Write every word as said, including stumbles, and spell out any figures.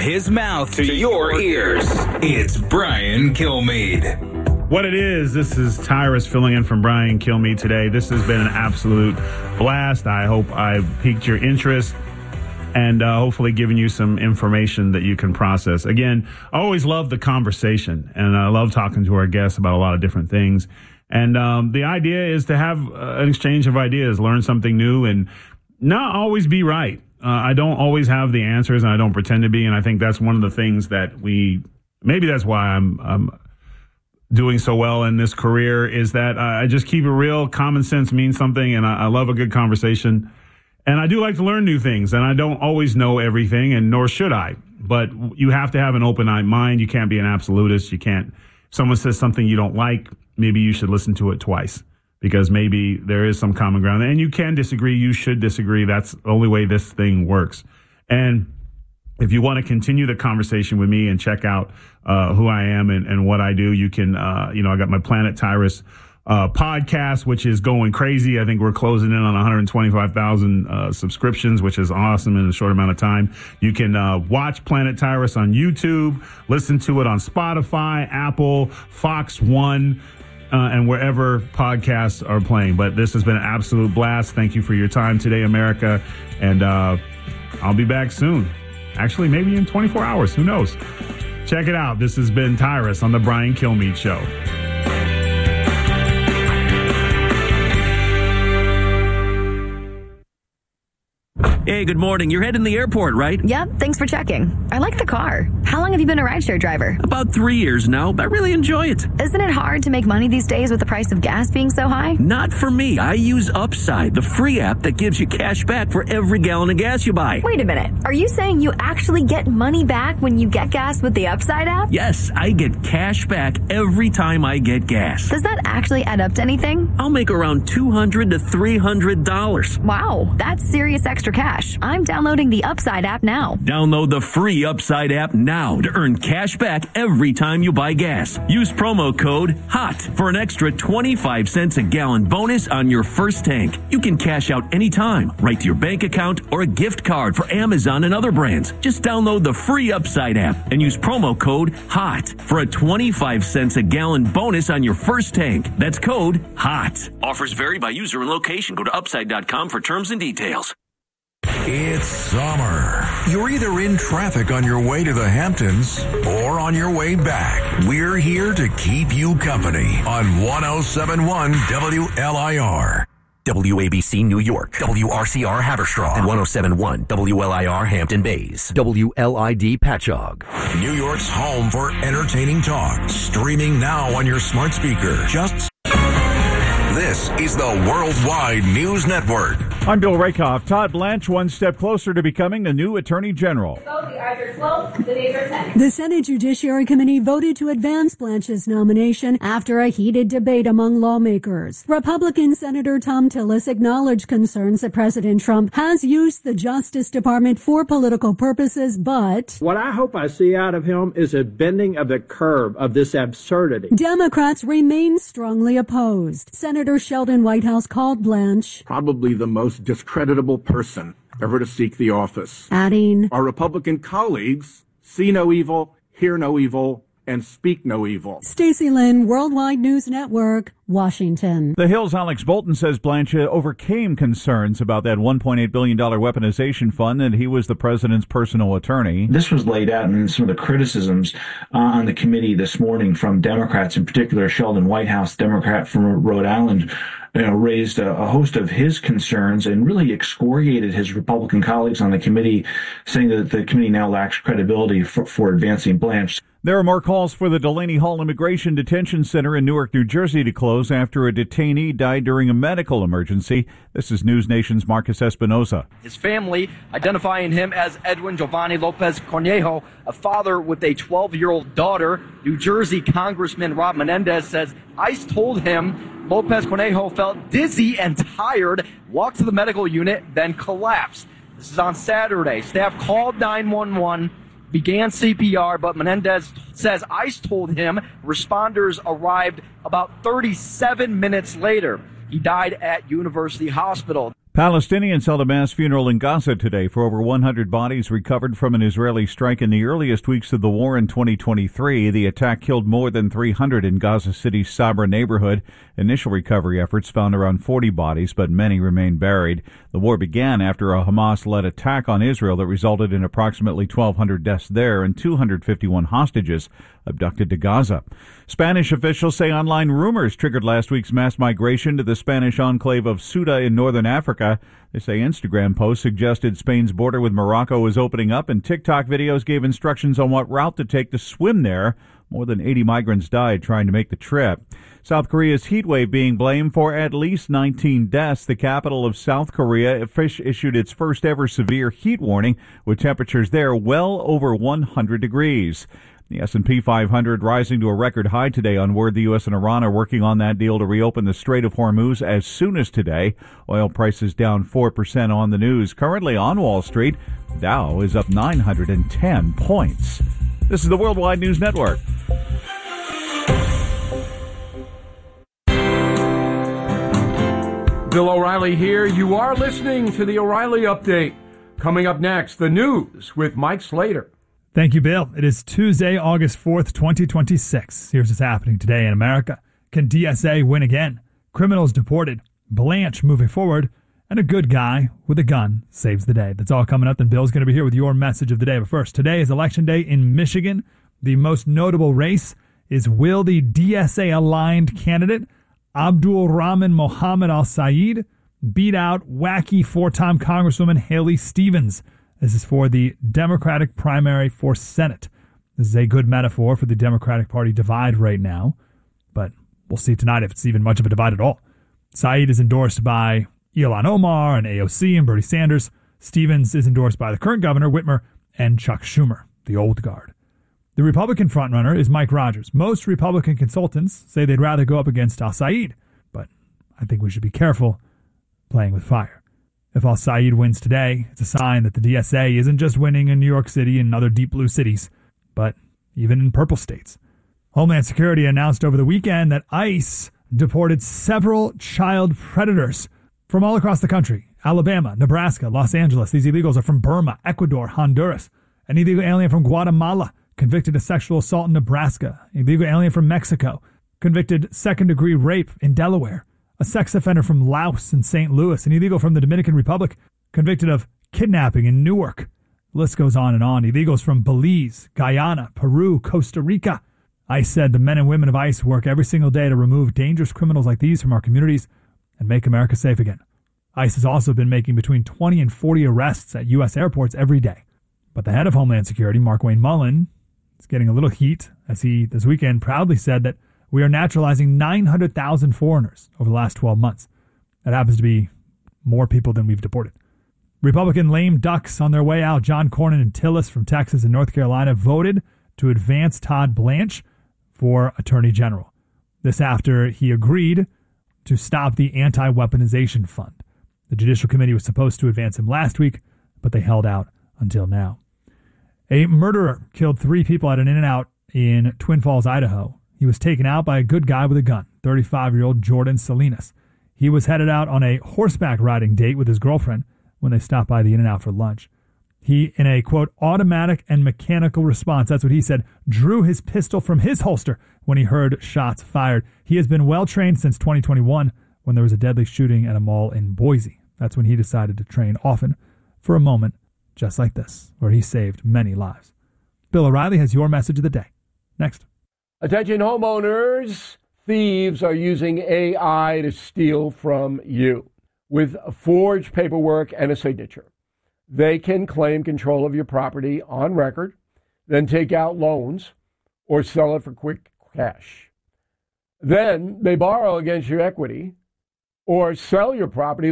his mouth to your ears. It's Brian Kilmeade. What it is, this is Tyrus filling in from Brian Kilmeade today. This has been an absolute blast. I hope I've piqued your interest and uh, hopefully given you some information that you can process. Again, I always love the conversation, and I love talking to our guests about a lot of different things. And um, the idea is to have uh, an exchange of ideas, learn something new, and not always be right. Uh, I don't always have the answers, and I don't pretend to be. And I think that's one of the things that we, maybe that's why I'm, I'm doing so well in this career, is that I just keep it real. Common sense means something, and I, I love a good conversation. And I do like to learn new things, and I don't always know everything, and nor should I. But you have to have an open-eyed mind. You can't be an absolutist. You can't, if someone says something you don't like, maybe you should listen to it twice, because maybe there is some common ground. And you can disagree. You should disagree. That's the only way this thing works. And if you want to continue the conversation with me and check out uh, who I am and, and what I do, you can, uh, you know, I got my Planet Tyrus uh, podcast, which is going crazy. I think we're closing in on one hundred twenty-five thousand uh, subscriptions, which is awesome in a short amount of time. You can uh, watch Planet Tyrus on YouTube, listen to it on Spotify, Apple, Fox One, uh, and wherever podcasts are playing. But this has been an absolute blast. Thank you for your time today, America. And uh, I'll be back soon. Actually, maybe in twenty-four hours. Who knows? Check it out. This has been Tyrus on the Brian Kilmeade Show. Hey, good morning. You're heading to the airport, right? Yep, thanks for checking. I like the car. How long have you been a rideshare driver? About three years now, but I really enjoy it. Isn't it hard to make money these days with the price of gas being so high? Not for me. I use Upside, the free app that gives you cash back for every gallon of gas you buy. Wait a minute. Are you saying you actually get money back when you get gas with the Upside app? Yes, I get cash back every time I get gas. Does that actually add up to anything? I'll make around two hundred to three hundred dollars. Wow, that's serious extra cash. I'm downloading the Upside app now. Download the free Upside app now to earn cash back every time you buy gas. Use promo code HOT for an extra twenty-five cents a gallon bonus on your first tank. You can cash out anytime, right to your bank account or a gift card for Amazon and other brands. Just download the free Upside app and use promo code HOT for a twenty-five cents a gallon bonus on your first tank. That's code HOT. Offers vary by user and location. Go to upside dot com for terms and details. It's summer. You're either in traffic on your way to the Hamptons or on your way back. We're here to keep you company on one oh seven point one W L I R. W A B C New York, W R C R Haverstraw, and one oh seven point one W L I R Hampton Bays, W L I D Patchogue. New York's home for entertaining talk. Streaming now on your smart speaker. Just This is the Worldwide News Network. I'm Bill Rakoff. Todd Blanche one step closer to becoming the new Attorney General. The ayes are twelve, the nays are ten. The Senate Judiciary Committee voted to advance Blanche's nomination after a heated debate among lawmakers. Republican Senator Thom Tillis acknowledged concerns that President Trump has used the Justice Department for political purposes, but what I hope I see out of him is a bending of the curve of this absurdity. Democrats remain strongly opposed. Senator Sheldon Whitehouse called Blanche probably the most discreditable person ever to seek the office, adding, our Republican colleagues see no evil, hear no evil, and speak no evil. Stacey Lynn, Worldwide News Network, Washington. The Hill's Alex Bolton says Blanche overcame concerns about that one point eight billion dollars weaponization fund, and he was the president's personal attorney. This was laid out in some of the criticisms uh, on the committee this morning from Democrats, in particular Sheldon Whitehouse, Democrat from Rhode Island, you know, raised a, a host of his concerns and really excoriated his Republican colleagues on the committee, saying that the committee now lacks credibility for, for advancing Blanche. There are more calls for the Delaney Hall Immigration Detention Center in Newark, New Jersey to close after a detainee died during a medical emergency. This is News Nation's Marcus Espinoza. His family identifying him as Edwin Giovanni Lopez Cornejo, a father with a twelve-year-old daughter. New Jersey Congressman Rob Menendez says ICE told him Lopez Cornejo felt dizzy and tired, walked to the medical unit, then collapsed. This is on Saturday. Staff called nine one one, began C P R, but Menendez says ICE told him responders arrived about thirty-seven minutes later. He died at University Hospital. Palestinians held a mass funeral in Gaza today for over one hundred bodies recovered from an Israeli strike in the earliest weeks of the war in twenty twenty-three. The attack killed more than three hundred in Gaza City's Sabra neighborhood. Initial recovery efforts found around forty bodies, but many remain buried. The war began after a Hamas-led attack on Israel that resulted in approximately twelve hundred deaths there and two hundred fifty-one hostages abducted to Gaza. Spanish officials say online rumors triggered last week's mass migration to the Spanish enclave of Ceuta in northern Africa. They say Instagram posts suggested Spain's border with Morocco was opening up, and TikTok videos gave instructions on what route to take to swim there. More than eighty migrants died trying to make the trip. South Korea's heat wave being blamed for at least nineteen deaths. The capital of South Korea issued its first ever severe heat warning, with temperatures there well over one hundred degrees. The S and P five hundred rising to a record high today on word the U S and Iran are working on that deal to reopen the Strait of Hormuz as soon as today. Oil prices down four percent on the news. Currently on Wall Street, Dow is up nine hundred ten points. This is the Worldwide News Network. Bill O'Reilly here. You are listening to the O'Reilly Update. Coming up next, the news with Mike Slater. Thank you, Bill. It is Tuesday, August fourth, twenty twenty-six. Here's what's happening today in America. Can D S A win again? Criminals deported. Blanche moving forward. And a good guy with a gun saves the day. That's all coming up. Then Bill's going to be here with your message of the day. But first, today is Election Day in Michigan. The most notable race is, will the D S A-aligned candidate, Abdul Rahman Mohammed Al-Sayed, beat out wacky four-time Congresswoman Haley Stevens? This is for the Democratic primary for Senate. This is a good metaphor for the Democratic Party divide right now, but we'll see tonight if it's even much of a divide at all. Saeed is endorsed by Ilhan Omar and A O C and Bernie Sanders. Stevens is endorsed by the current governor, Whitmer, and Chuck Schumer, the old guard. The Republican frontrunner is Mike Rogers. Most Republican consultants say they'd rather go up against Al-Sayed, but I think we should be careful playing with fire. If Al-Sayed wins today, it's a sign that the D S A isn't just winning in New York City and other deep blue cities, but even in purple states. Homeland Security announced over the weekend that ICE deported several child predators from all across the country. Alabama, Nebraska, Los Angeles. These illegals are from Burma, Ecuador, Honduras. An illegal alien from Guatemala convicted of sexual assault in Nebraska. An illegal alien from Mexico convicted second-degree rape in Delaware. A sex offender from Laos and Saint Louis, an illegal from the Dominican Republic, convicted of kidnapping in Newark. The list goes on and on. Illegals from Belize, Guyana, Peru, Costa Rica. ICE said the men and women of ICE work every single day to remove dangerous criminals like these from our communities and make America safe again. ICE has also been making between twenty and forty arrests at U S airports every day. But the head of Homeland Security, Markwayne Mullin, is getting a little heat as he, this weekend, proudly said that we are naturalizing nine hundred thousand foreigners over the last twelve months. That happens to be more people than we've deported. Republican lame ducks on their way out, John Cornyn and Tillis from Texas and North Carolina, voted to advance Todd Blanche for Attorney General. This after he agreed to stop the anti-weaponization fund. The Judicial Committee was supposed to advance him last week, but they held out until now. A murderer killed three people at an In-N-Out in Twin Falls, Idaho. He was taken out by a good guy with a gun, thirty-five-year-old Jordan Salinas. He was headed out on a horseback riding date with his girlfriend when they stopped by the In-N-Out for lunch. He, in a, quote, automatic and mechanical response, that's what he said, drew his pistol from his holster when he heard shots fired. He has been well-trained since twenty twenty-one when there was a deadly shooting at a mall in Boise. That's when he decided to train often for a moment just like this, where he saved many lives. Bill O'Reilly has your message of the day. Next. Attention homeowners, thieves are using A I to steal from you with forged paperwork and a signature. They can claim control of your property on record, then take out loans or sell it for quick cash. Then they borrow against your equity or sell your property